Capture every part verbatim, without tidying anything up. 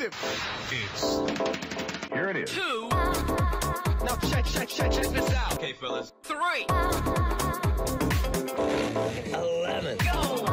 explosive. It's... Here it is. Two. Now check, check, check, check this out. Okay, fellas. Three. Eleven. Go.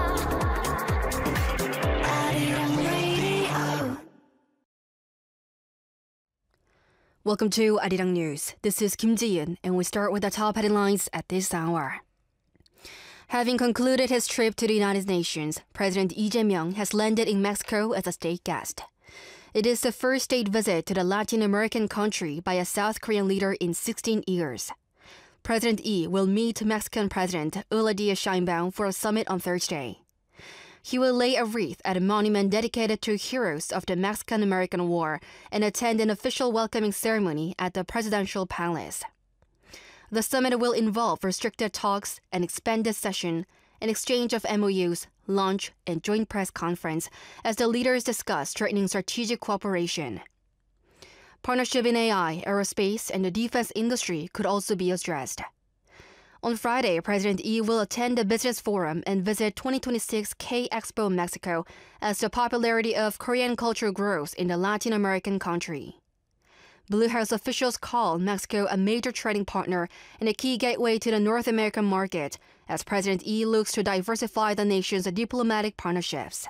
Welcome to Arirang News. This is Kim Ji-yeon, and we start with the top headlines at this hour. Having concluded his trip to the United Nations, President Lee Jae-myung has landed in Mexico as a state guest. It is the first state visit to the Latin American country by a South Korean leader in sixteen years. President Lee will meet Mexican President Eula Diaz-Sheinbaum for a summit on Thursday. He will lay a wreath at a monument dedicated to heroes of the Mexican-American War and attend an official welcoming ceremony at the presidential palace. The summit will involve restricted talks, an expanded session, an exchange of M O Us, lunch, and joint press conference as the leaders discuss strengthening strategic cooperation. Partnership in A I, aerospace, and the defense industry could also be addressed. On Friday, President Lee will attend the business forum and visit twenty twenty-six K-Expo Mexico as the popularity of Korean culture grows in the Latin American country. Blue House officials call Mexico a major trading partner and a key gateway to the North American market as President Lee looks to diversify the nation's diplomatic partnerships.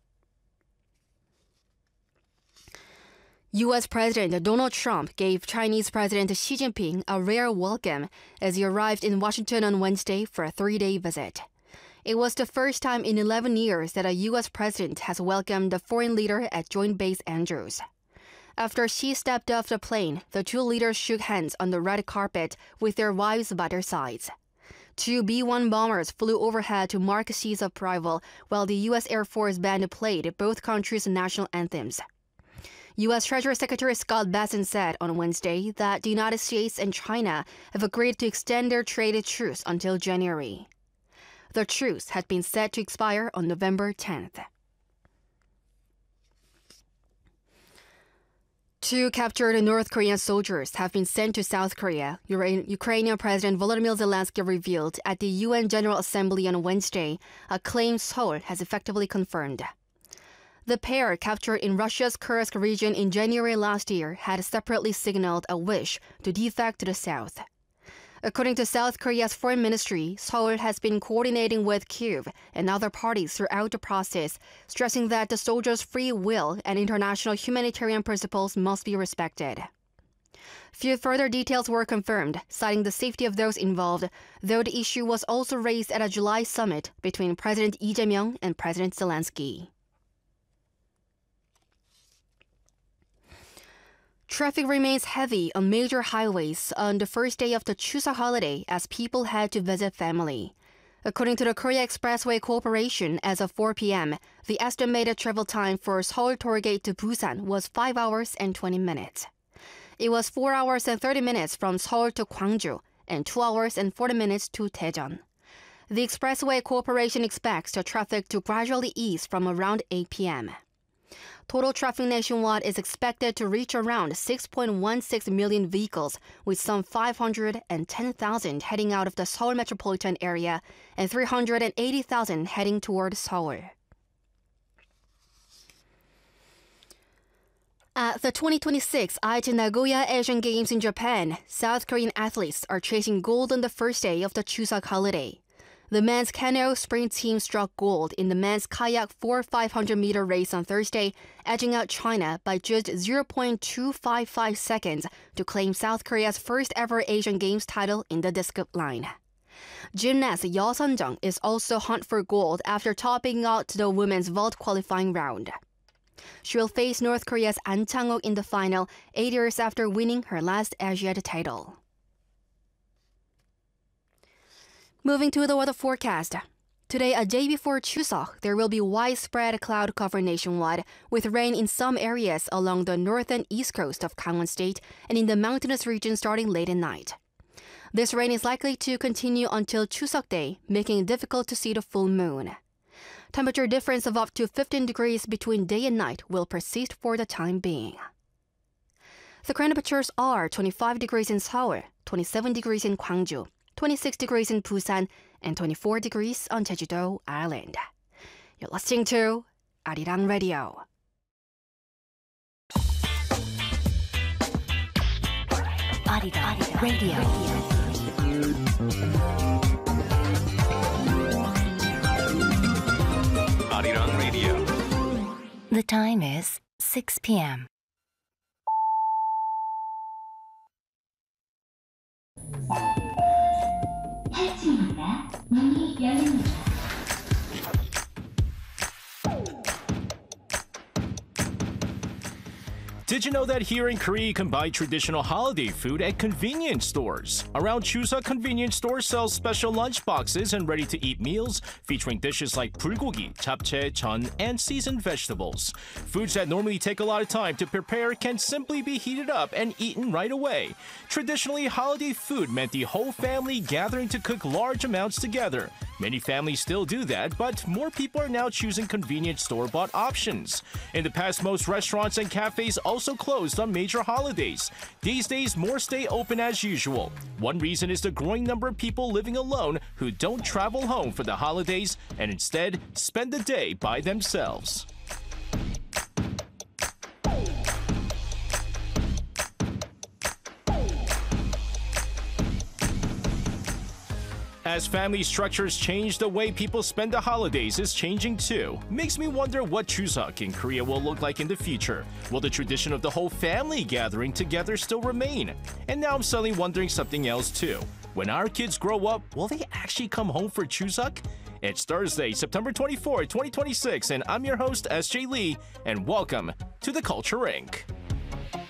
U S President Donald Trump gave Chinese President Xi Jinping a rare welcome as he arrived in Washington on Wednesday for a three-day visit. It was the first time in eleven years that a U S president has welcomed a foreign leader at Joint Base Andrews. After Xi stepped off the plane, the two leaders shook hands on the red carpet with their wives by their sides. Two B one bombers flew overhead to mark Xi's arrival, while the U S Air Force band played both countries' national anthems. U S Treasury Secretary Scott Bessent said on Wednesday that the United States and China have agreed to extend their trade truce until January. The truce had been set to expire on November tenth. Two captured North Korean soldiers have been sent to South Korea, Ukrainian President Volodymyr Zelensky revealed at the U N General Assembly on Wednesday, a claim Seoul has effectively confirmed. The pair, captured in Russia's Kursk region in January last year, had separately signaled a wish to defect to the south. According to South Korea's foreign ministry, Seoul has been coordinating with Kyiv and other parties throughout the process, stressing that the soldiers' free will and international humanitarian principles must be respected. Few further details were confirmed, citing the safety of those involved, though the issue was also raised at a July summit between President Lee Jae-myung and President Zelensky. Traffic remains heavy on major highways on the first day of the Chuseok holiday as people head to visit family. According to the Korea Expressway Corporation, as of four p.m., the estimated travel time for Seoul Tollgate to Busan was five hours and twenty minutes. It was four hours and thirty minutes from Seoul to Gwangju and two hours and forty minutes to Daejeon. The Expressway Corporation expects the traffic to gradually ease from around eight p.m. Total traffic nationwide is expected to reach around six point one six million vehicles, with some five hundred ten thousand heading out of the Seoul metropolitan area and three hundred eighty thousand heading toward Seoul. At the twenty twenty-six Aichi Nagoya Asian Games in Japan, South Korean athletes are chasing gold on the first day of the Chuseok holiday. The men's canoe sprint team struck gold in the men's kayak four five hundred meter race on Thursday, edging out China by just zero point two five five seconds to claim South Korea's first ever Asian Games title in the discus line. Gymnast Yeo Sun-jung is also hunt for gold after topping out the women's vault qualifying round. She will face North Korea's An Chang-ok in the final, eight years after winning her last Asiad title. Moving to the weather forecast. Today, a day before Chuseok, there will be widespread cloud cover nationwide, with rain in some areas along the north and east coast of Gangwon State and in the mountainous region starting late at night. This rain is likely to continue until Chuseok Day, making it difficult to see the full moon. Temperature difference of up to fifteen degrees between day and night will persist for the time being. The current temperatures are twenty-five degrees in Seoul, twenty-seven degrees in Gwangju, twenty-six degrees in Busan, and twenty-four degrees on Jeju-do Island. You're listening to Arirang Radio. Arirang Radio. Arirang Radio. The time is six p.m. Did you know that here in Korea you can buy traditional holiday food at convenience stores? Around Chuseok, convenience stores sell special lunch boxes and ready-to-eat meals featuring dishes like bulgogi, japchae, jeon, and seasoned vegetables. Foods that normally take a lot of time to prepare can simply be heated up and eaten right away. Traditionally, holiday food meant the whole family gathering to cook large amounts together. Many families still do that, but more people are now choosing convenient store-bought options. In the past, most restaurants and cafes also closed on major holidays. These days, more stay open as usual. One reason is the growing number of people living alone who don't travel home for the holidays and instead spend the day by themselves. As family structures change, the way people spend the holidays is changing too. Makes me wonder what Chuseok in Korea will look like in the future. Will the tradition of the whole family gathering together still remain? And now I'm suddenly wondering something else too. When our kids grow up, will they actually come home for Chuseok? It's Thursday, September twenty-fourth, twenty twenty-six, and I'm your host, S J Lee, and welcome to the Culture Incorporated.